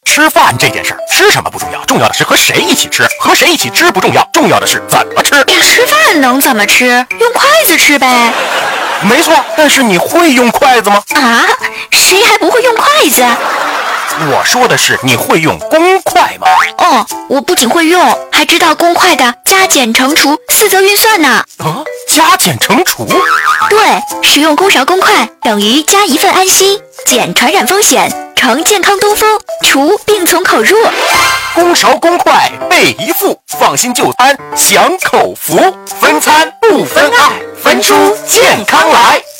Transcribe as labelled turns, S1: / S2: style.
S1: 吃饭这件事儿，吃什么不重要，重要的是和谁一起吃。和谁一起吃不重要，重要的是怎么吃。
S2: 吃饭能怎么吃？用筷子吃呗。
S1: 没错，但是你会用筷子吗？
S2: 啊，谁还不会用筷子？
S1: 我说的是你会用公筷吗？
S2: 哦，我不仅会用，还知道公筷的加减乘除四则运算呢。
S1: 加减乘除？
S2: 对，使用公勺公筷等于加一份安心，减传染风险，乘健康东风，除病从口入。
S1: 公勺公筷备一副，放心就餐享口福，分餐不分爱，分出健康来。